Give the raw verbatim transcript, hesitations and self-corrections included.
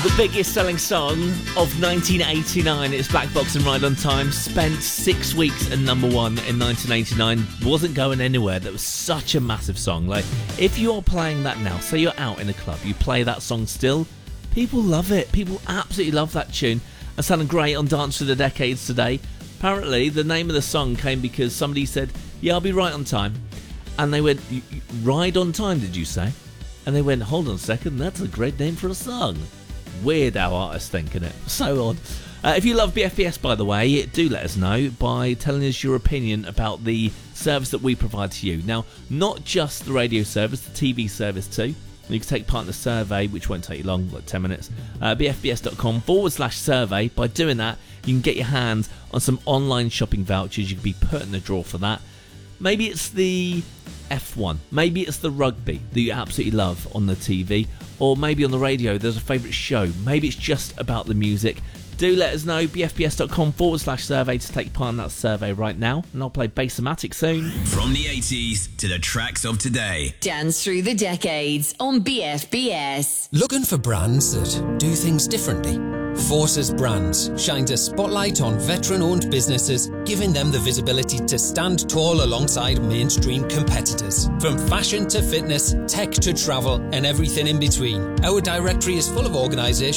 The biggest selling song of nineteen eighty-nine is Black Box and Ride on Time. Spent six weeks at number one in nineteen eighty-nine. Wasn't going anywhere. That was such a massive song. Like, if you're playing that now, say you're out in a club, you play that song still, people love it. People absolutely love that tune. And sounded great on Dance Through the Decades today. Apparently, the name of the song came because somebody said, yeah, I'll be right on time. And they went, Ride on Time, did you say? And they went, hold on a second, that's a great name for a song. Weird how artists think, innit? So odd. Uh, if you love B F B S, by the way, do let us know by telling us your opinion about the service that we provide to you. Now, not just the radio service, the T V service too. You can take part in the survey, which won't take you long, like ten minutes. Uh, bfbs.com forward slash survey. By doing that, you can get your hands on some online shopping vouchers. You can be put in the draw for that. Maybe it's the F one. Maybe it's the rugby that you absolutely love on the T V. Or maybe on the radio there's a favourite show. Maybe it's just about the music. Do let us know. bfbs.com forward slash survey to take part in that survey right now. And I'll play Bass-O-Matic soon. From the eighties to the tracks of today. Dance Through the Decades on B F B S. Looking for brands that do things differently? Forces Brands shined a spotlight on veteran-owned businesses, giving them the visibility to stand tall alongside mainstream competitors. From fashion to fitness, tech to travel, and everything in between. Our directory is full of organisations